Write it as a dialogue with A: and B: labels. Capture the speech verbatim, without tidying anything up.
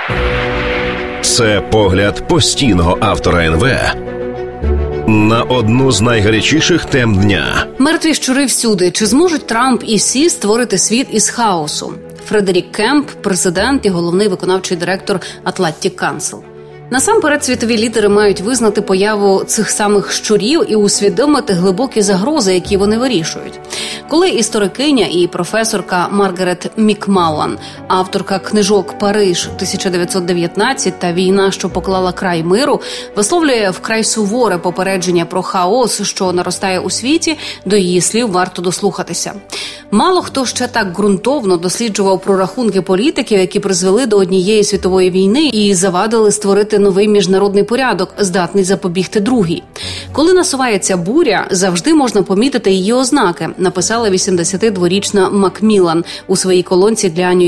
A: Це погляд постійного автора ен ве на одну з найгарячіших тем дня.
B: Мертві щури всюди. Чи зможуть Трамп і Сі створити світ із хаосу? Фредерік Кемп, президент і головний виконавчий директор Atlantic Council. Насамперед, світові лідери мають визнати появу цих самих щурів і усвідомити глибокі загрози, які вони вирішують. Коли історикиня і професорка Маргарет Мікмаллан, авторка книжок «Париж тисяча дев'ятсот дев'ятнадцять» та «Війна, що поклала край миру», висловлює вкрай суворе попередження про хаос, що наростає у світі, до її слів варто дослухатися. Мало хто ще так ґрунтовно досліджував прорахунки політиків, які призвели до однієї світової війни і завадили створити новий міжнародний порядок, здатний запобігти другій. Коли насувається буря, завжди можна помітити її ознаки, написала вісімдесятидворічна Макміллан у своїй колонці для